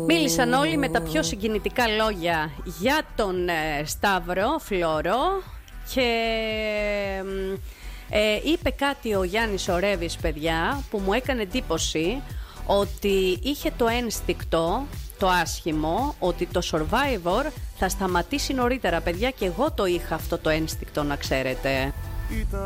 Μίλησαν όλοι με τα πιο συγκινητικά λόγια για τον Σταύρο Φλόρο και είπε κάτι ο Γιάννης ο Ρέβης, παιδιά, που μου έκανε εντύπωση, ότι είχε το ένστικτο, το άσχημο, ότι το Survivor θα σταματήσει νωρίτερα, παιδιά, και εγώ το είχα αυτό το ένστικτο, να ξέρετε.